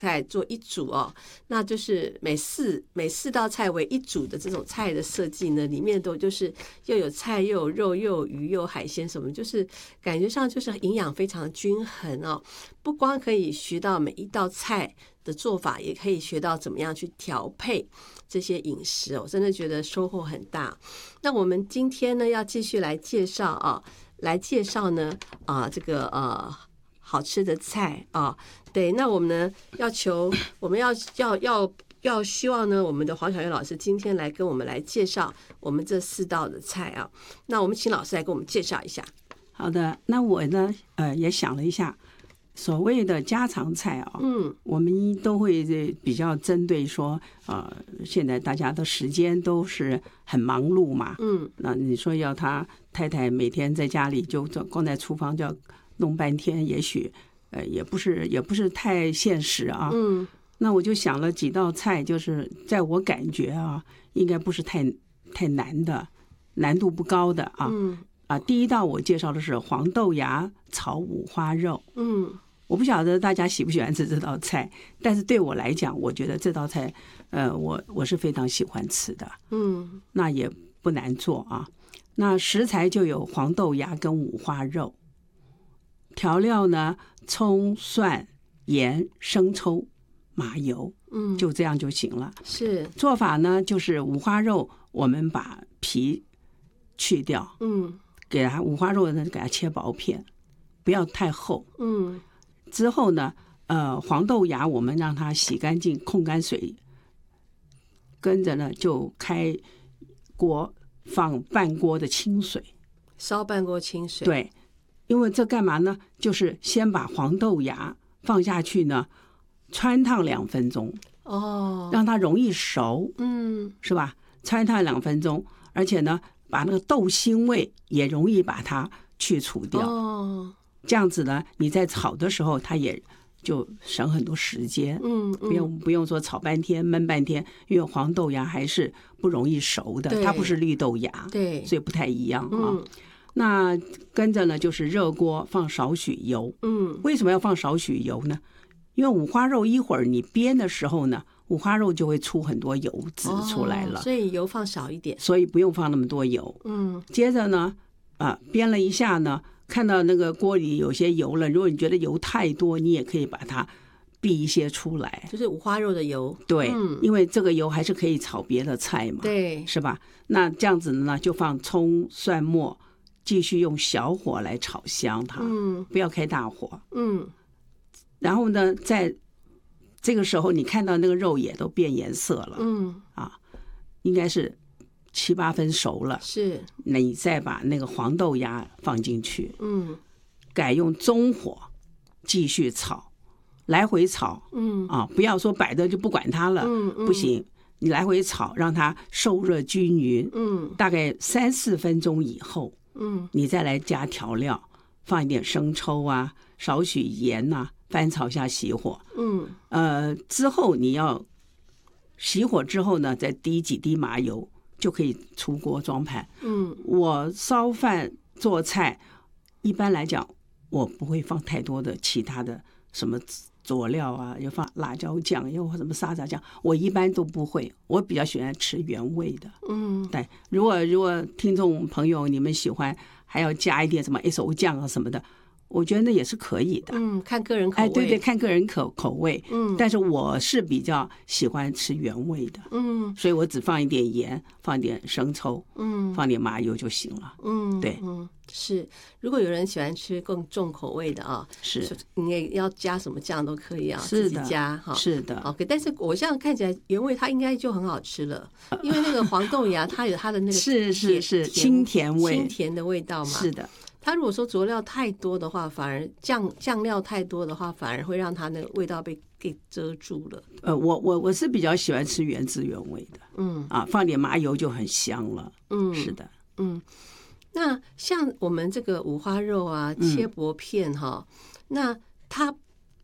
菜做一组哦，那就是每四道菜为一组的这种菜的设计呢，里面都就是又有菜又有肉又有鱼又有海鲜什么，就是感觉上就是营养非常均衡哦。不光可以学到每一道菜的做法，也可以学到怎么样去调配这些饮食哦，真的觉得收获很大。那我们今天呢要继续来介绍呢这个好吃的菜啊，对，那我们呢我们要希望呢，我们的黄小月老师今天来跟我们来介绍我们这4道的菜啊。那我们请老师来给我们介绍一下。 好的，那我呢也想了一下，所谓的家常菜啊，我们都会比较针对说，现在大家的时间都是很忙碌嘛，那你说要他太太每天在家里就光在厨房就要弄半天，也许也不是太现实啊。那我就想了几道菜，就是在我感觉啊，应该不是太难的，难度不高的啊。第一道我介绍的是黄豆芽炒五花肉。我不晓得大家喜不喜欢吃这道菜，但是对我来讲，我觉得这道菜我是非常喜欢吃的。那也不难做啊。那食材就有黄豆芽跟五花肉。调料呢，葱、蒜、盐、生抽、麻油，就这样就行了。 是做法呢，就是五花肉我们把皮去掉，给它五花肉呢给它切薄片，不要太厚。之后呢，黄豆芽我们让它洗干净，控干水，跟着呢就开锅放半锅的清水， 烧半锅清水。 对。因为这干嘛呢？就是先把黄豆芽放下去呢，汆烫2分钟，让它容易熟，是吧？汆烫2分钟，而且呢，把那个豆腥味也容易把它去除掉。这样子呢，你在炒的时候，它也就省很多时间。不用说炒半天、焖半天，因为黄豆芽还是不容易熟的，它不是绿豆芽， 对， 所以不太一样啊。那跟着呢，就是热锅放少许油。为什么要放少许油呢？因为五花肉一会儿你煸的时候呢，五花肉就会出很多油脂出来了， 所以油放少一点， 所以不用放那么多油。接着呢，煸了一下呢，看到那个锅里有些油了，如果你觉得油太多，你也可以把它避一些出来， 就是五花肉的油。 对，因为这个油还是可以炒别的菜嘛， 对， 是吧？那这样子呢，就放葱、蒜末。继续用小火来炒香它，不要开大火。然后呢，在这个时候你看到那个肉也都变颜色了，应该是7、8分熟了。是，那你再把那个黄豆芽放进去，改用中火继续炒，来回炒，不要说摆着就不管它了，不行，你来回炒，让它受热均匀，大概3、4分钟以后。你再来加调料，放一点生抽啊，少许盐啊，翻炒下熄火。之后你要熄火之后呢，再滴几滴麻油，就可以出锅装盘。我烧饭做菜，一般来讲，我不会放太多的其他的什么佐料啊，又放辣椒酱，又什么沙茶酱，我一般都不会。我比较喜欢吃原味的。对，如果听众朋友你们喜欢，还要加一点什么SO酱啊什么的，我觉得那也是可以的。 看个人口味。 对，看个人口味。但是我是比较喜欢吃原味的。所以我只放一点盐，放一点生抽，放点麻油就行了。对。 是，如果有人喜欢吃更重口味的啊，是你也要加什么酱都可以啊，自己加哈。是的 ，OK。但是我这样看起来原味它应该就很好吃了，因为那个黄豆芽它有它的那个是清甜味， 清甜的味道嘛。是的。它如果说佐料太多的话，反而酱料太多的话，反而会让它那个味道给遮住了。 我是比较喜欢吃原汁原味的。放点麻油就很香了。是的。 那像我们这个五花肉啊，切薄片哈，那它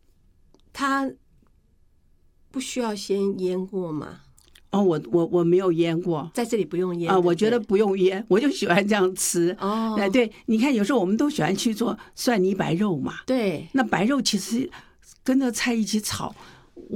不需要先腌过吗？ 我没有腌过， 在这里不用腌我觉得不用腌，我就喜欢这样吃。对，你看有时候我们都喜欢去做蒜泥白肉嘛，对，那白肉其实跟着菜一起炒，